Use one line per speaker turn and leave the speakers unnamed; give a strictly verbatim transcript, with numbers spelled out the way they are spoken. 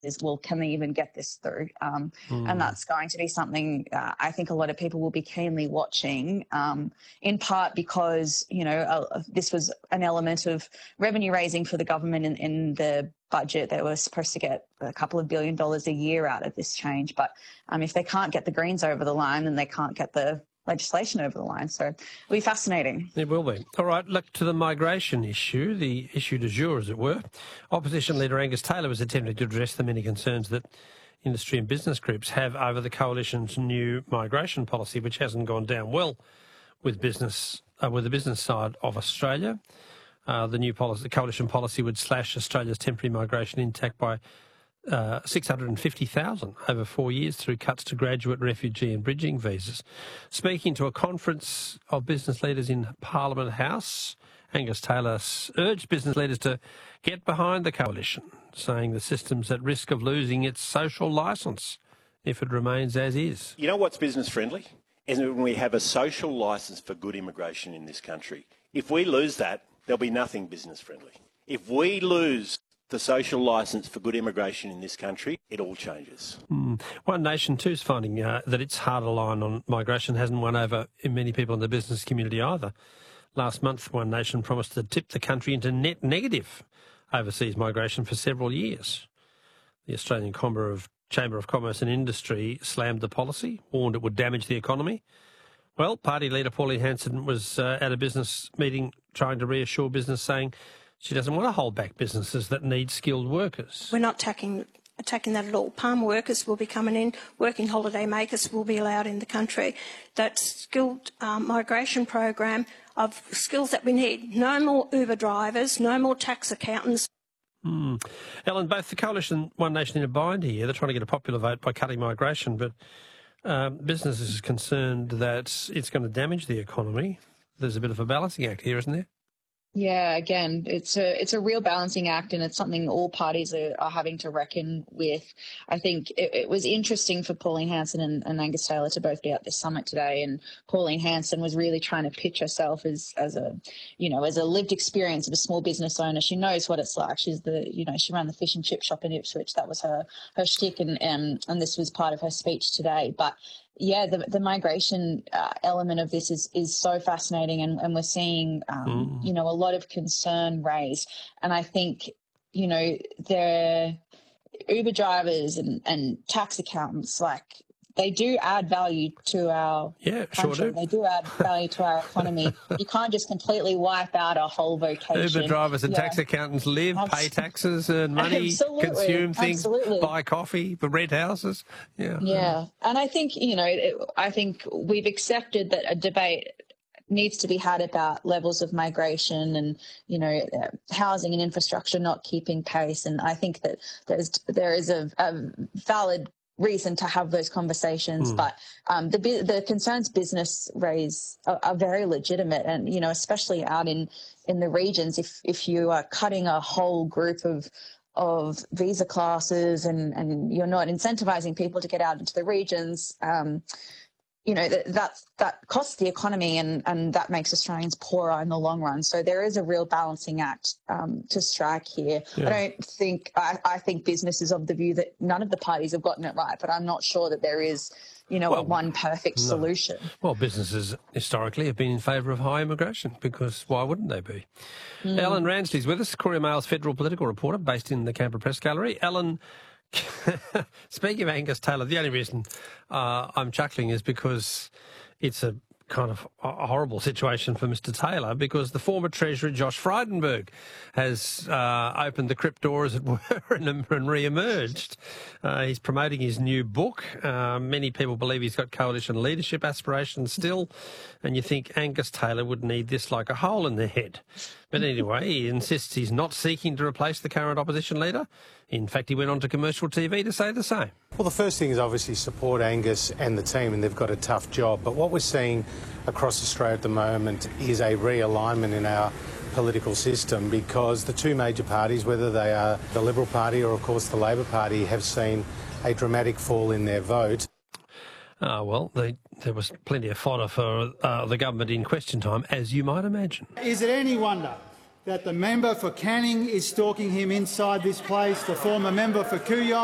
is, well, can they even get this through? Um, mm. And that's going to be something uh, I think a lot of people will be keenly watching, um, in part because, you know, uh, this was an element of revenue raising for the government in, in the budget. They were supposed to get a couple of billion dollars a year out of this change. But um, if they can't get the Greens over the line, then they can't get the legislation over the line. So it'll be fascinating.
It will be. All right, look to the migration issue, the issue du jour, as it were. Opposition Leader Angus Taylor was attempting to address the many concerns that industry and business groups have over the Coalition's new migration policy, which hasn't gone down well with business, uh, with the business side of Australia. Uh, the new policy, the Coalition policy would slash Australia's temporary migration intake by Uh, six hundred fifty thousand over four years through cuts to graduate, refugee and bridging visas. Speaking to a conference of business leaders in Parliament House, Angus Taylor urged business leaders to get behind the Coalition, saying the system's at risk of losing its social licence if it remains as is.
You know what's business friendly? Is when we have a social licence for good immigration in this country. If we lose that, there'll be nothing business friendly. If we lose the social licence for good immigration in this country, it all changes.
Mm. One Nation too is finding uh, that its harder line on migration hasn't won over many people in the business community either. Last month, One Nation promised to tip the country into net negative overseas migration for several years. The Australian Chamber of, Chamber of Commerce and Industry slammed the policy, warned it would damage the economy. Well, party leader Pauline Hanson was uh, at a business meeting trying to reassure business, saying she doesn't want to hold back businesses that need skilled workers.
We're not attacking, attacking that at all. Palm workers will be coming in. Working holiday makers will be allowed in the country. That skilled um, migration program of skills that we need. No more Uber drivers, no more tax accountants.
Mm. Ellen, both the Coalition and One Nation in a bind here. They're trying to get a popular vote by cutting migration, but um, businesses are concerned that it's going to damage the economy. There's a bit of a balancing act here, isn't there?
Yeah, again, it's a it's a real balancing act, and it's something all parties are, are having to reckon with. I think it, it was interesting for Pauline Hanson and, and Angus Taylor to both be at this summit today, and Pauline Hanson was really trying to pitch herself as as a, you know, as a lived experience of a small business owner. She knows what it's like. She's the, you know, she ran the fish and chip shop in Ipswich. That was her her shtick, and and, and this was part of her speech today. But yeah, the the migration uh, element of this is is so fascinating, and, and we're seeing, um, mm. you know, a lot of concern raised. And I think, you know, the Uber drivers and, and tax accountants, like, they do add value to our
yeah,
country.
Sure do.
They do add value to our economy. You can't just completely wipe out a whole vocation.
Uber drivers and yeah. tax accountants live, Abs- pay taxes, earn money,
absolutely.
consume things,
absolutely.
buy coffee, rent houses. Yeah,
yeah. And I think, you know, it, I think we've accepted that a debate needs to be had about levels of migration and, you know, uh, housing and infrastructure not keeping pace. And I think that there's there is a, a valid reason to have those conversations, mm. but um, the the concerns business raise are, are very legitimate, and, you know, especially out in in the regions, if if you are cutting a whole group of of visa classes and and you're not incentivizing people to get out into the regions, um, you know, that that, that costs the economy, and, and that makes Australians poorer in the long run. So there is a real balancing act um, to strike here. Yeah. I don't think, I, I think business is of the view that none of the parties have gotten it right, but I'm not sure that there is, you know, well, a one perfect no. solution.
Well, businesses historically have been in favour of high immigration, because why wouldn't they be? Mm. Ellen Ransley's with us, Courier Mail's federal political reporter based in the Canberra Press Gallery. Ellen, speaking of Angus Taylor, the only reason uh, I'm chuckling is because it's a kind of a horrible situation for Mister Taylor, because the former Treasurer Josh Frydenberg has uh, opened the crypt door, as it were, and, and re-emerged. Uh, he's promoting his new book. Uh, many people believe he's got coalition leadership aspirations still, and you think Angus Taylor would need this like a hole in the head. But anyway, he insists he's not seeking to replace the current opposition leader. In fact, he went on to commercial T V to say the same.
Well, the first thing is obviously support Angus and the team, and they've got a tough job. But what we're seeing across Australia at the moment is a realignment in our political system, because the two major parties, whether they are the Liberal Party or, of course, the Labor Party, have seen a dramatic fall in their vote.
Ah, well, they, there was plenty of fodder for uh, the government in question time, as you might imagine.
Is it any wonder that the member for Canning is stalking him inside this place, the former member for Kooyong?